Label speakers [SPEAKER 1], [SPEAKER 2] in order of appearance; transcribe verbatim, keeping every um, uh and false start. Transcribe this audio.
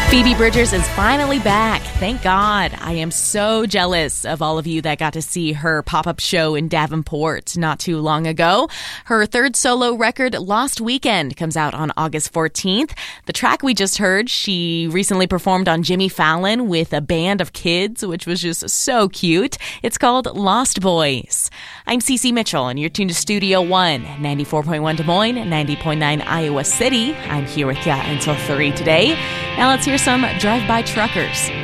[SPEAKER 1] Phoebe Bridgers is finally back. Thank God. I am so jealous of all of you that got to see her pop-up show in Davenport not too long ago. Her third solo record, Lost Weekend, comes out on August fourteenth. The track we just heard, she recently performed on Jimmy Fallon with a band of kids, which was just so cute. It's called Lost Boys. I'm Cece Mitchell, and you're tuned to Studio One, ninety-four point one Des Moines, ninety point nine Iowa City. I'm here with you until three today. Now let's hear some Drive-By Truckers.